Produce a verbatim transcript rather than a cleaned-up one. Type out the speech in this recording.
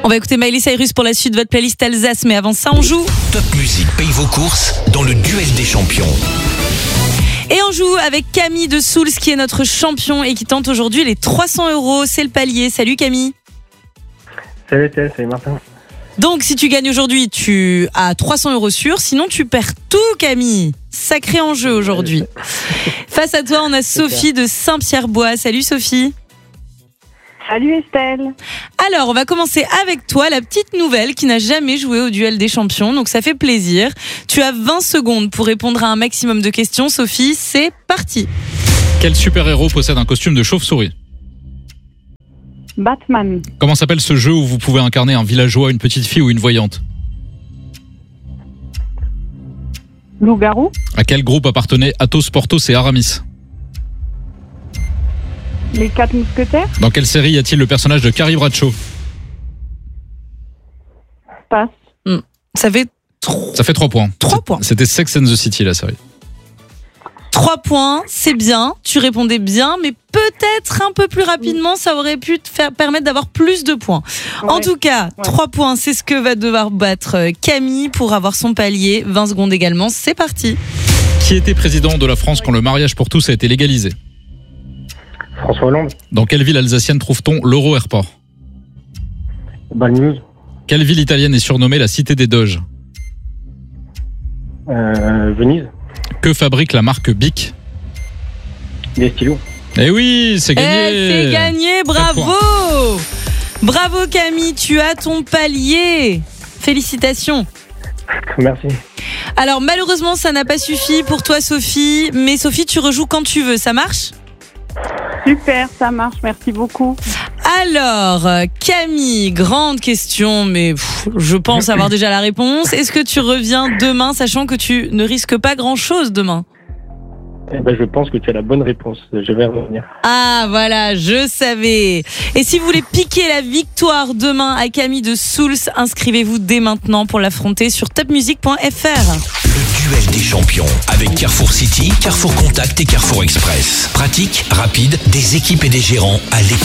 On va écouter Miley Cyrus pour la suite de votre playlist Alsace, mais avant ça, on joue. Top Music paye vos courses dans le duel des champions. Et on joue avec Camille de Souls, qui est notre champion et qui tente aujourd'hui les trois cents euros. C'est le palier. Salut Camille. Salut Estelle, salut Martin. Donc, si tu gagnes aujourd'hui, tu as trois cents euros sûrs. Sinon, tu perds tout, Camille. Sacré enjeu aujourd'hui. Face à toi, on a Sophie de Saint-Pierre-Bois. Salut Sophie. Salut Estelle. Alors, on va commencer avec toi, la petite nouvelle qui n'a jamais joué au duel des champions. Donc, ça fait plaisir. Tu as vingt secondes pour répondre à un maximum de questions. Sophie, c'est parti. Quel super-héros possède un costume de chauve-souris ? Batman. Comment s'appelle ce jeu où vous pouvez incarner un villageois, une petite fille ou une voyante ? Loup-garou. À quel groupe appartenaient Athos, Porthos et Aramis ? Les quatre mousquetaires. Dans quelle série y a-t-il le personnage de Carrie Bradshaw ? Passe. Hmm. Ça fait trois Ça fait trois points. Trois points. C'était Sex and the City, la série. Trois points, c'est bien. Tu répondais bien, mais peut-être un peu plus rapidement, ça aurait pu te faire permettre d'avoir plus de points. Ouais. En tout cas, Ouais. trois points, c'est ce que va devoir battre Camille pour avoir son palier. vingt secondes également, c'est parti. Qui était président de la France quand le mariage pour tous a été légalisé ? François Hollande. Dans quelle ville alsacienne trouve-t-on l'Euro Airport ? Balnews. Quelle ville italienne est surnommée la cité des Doges ? Euh, Venise. Que fabrique la marque Bic ? Des stylos. Eh oui, c'est gagné. Eh, c'est gagné, bravo. Bravo Camille, tu as ton palier. Félicitations. Merci. Alors malheureusement, ça n'a pas suffi pour toi Sophie, mais Sophie, tu rejoues quand tu veux, ça marche ? Super, ça marche, merci beaucoup. Alors, Camille, grande question, mais pff, je pense avoir déjà la réponse. Est-ce que tu reviens demain, sachant que tu ne risques pas grand-chose demain ? Eh ben, je pense que tu as la bonne réponse. Je vais revenir. Ah, voilà, je savais. Et si vous voulez piquer la victoire demain à Camille de Souls, inscrivez-vous dès maintenant pour l'affronter sur top music point f r. Le duel des champions avec Carrefour City, Carrefour Contact et Carrefour Express. Pratique, rapide, des équipes et des gérants à l'écoute.